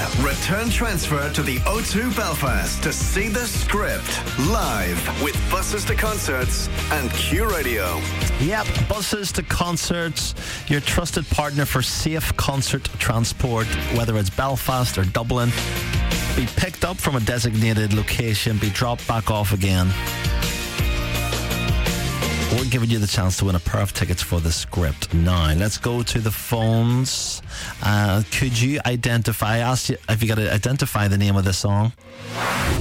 return transfer to the O2 Belfast to see the Script live with Buses to Concerts and Q Radio. Yep, Buses to Concerts, your trusted partner for safe concert transport, whether it's Belfast or Dublin. Be picked up from a designated location, be dropped back off again. We're giving you the chance to win a pair of tickets for the Script. Now, let's go to the phones. Could you identify, I asked you if you got to identify the name of the song?